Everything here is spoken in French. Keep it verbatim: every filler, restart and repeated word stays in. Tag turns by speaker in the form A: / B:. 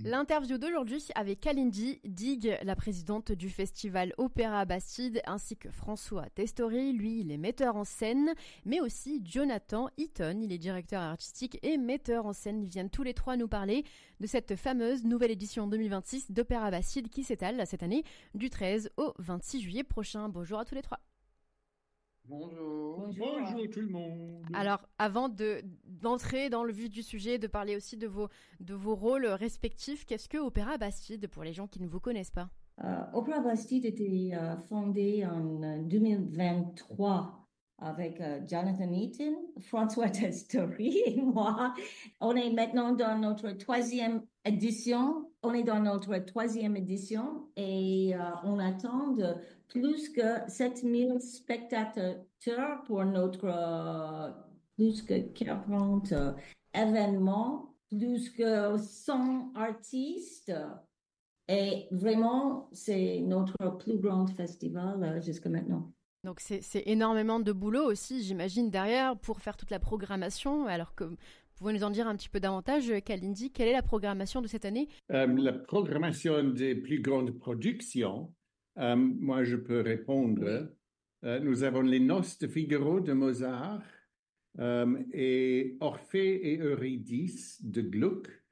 A: L'interview d'aujourd'hui avec Kalindi Dig, la présidente du festival Opéra Bastide, ainsi que François Testori, lui il est metteur en scène, mais aussi Jonathan Eaton, il est directeur artistique et metteur en scène. Ils viennent tous les trois nous parler de cette fameuse nouvelle édition deux mille vingt-six d'Opéra Bastide qui s'étale cette année du treize au vingt-six juillet prochain. Bonjour à tous les trois.
B: Bonjour.
C: Bonjour. Bonjour tout le monde.
A: Alors, avant de, d'entrer dans le vif du sujet, de parler aussi de vos, de vos rôles respectifs, qu'est-ce que Opéra Bastide pour les gens qui ne vous connaissent pas?
B: Euh, Opéra Bastide était euh, fondé en euh, deux mille vingt-trois avec euh, Jonathan Eaton, François Testori et moi. On est maintenant dans notre troisième édition. On est dans notre troisième édition et euh, on attend de plus que sept mille spectateurs pour notre euh, plus que quarante euh, événements, plus que cent artistes. Et vraiment, c'est notre plus grand festival euh, jusqu'à maintenant.
A: Donc c'est, c'est énormément de boulot aussi, j'imagine, derrière pour faire toute la programmation. Alors que vous pouvez nous en dire un petit peu davantage, Kalindi, quelle est la programmation de cette année?
C: Euh, la programmation des plus grandes productions, euh, moi je peux répondre. Euh, nous avons les Noces de Figaro de Mozart euh, et Orphée et Eurydice de Gluck.